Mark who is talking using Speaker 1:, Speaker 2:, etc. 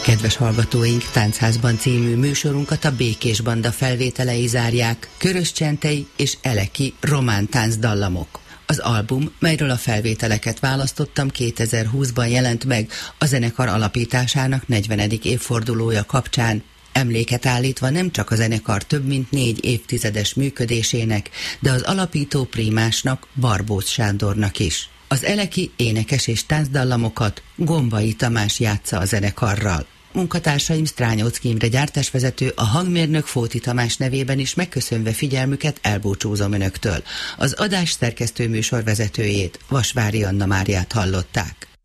Speaker 1: Kedves hallgatóink, Táncházban című műsorunkat a Békés Banda felvételei zárják, Körös Csentei és Eleki román táncdallamok. Az album, melyről a felvételeket választottam, 2020-ban jelent meg a zenekar alapításának 40. évfordulója kapcsán, emléket állítva nem csak a zenekar több mint 4 évtizedes működésének, de az alapító prímásnak, Barbócz Sándornak is. Az eleki énekes és táncdallamokat Gombai Tamás játsza a zenekarral. Munkatársaim Strányóczky Imre gyártásvezető, a hangmérnök Fóti Tamás nevében is megköszönve figyelmüket elbúcsúzom önöktől. Az adás szerkesztő műsorvezetőjét, Vasvári Anna Máriát hallották.